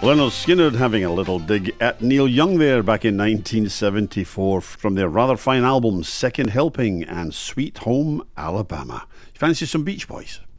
Lynyrd Skynyrd having a little dig at Neil Young there back in 1974 from their rather fine albums Second Helping and Sweet Home Alabama. You fancy some Beach Boys?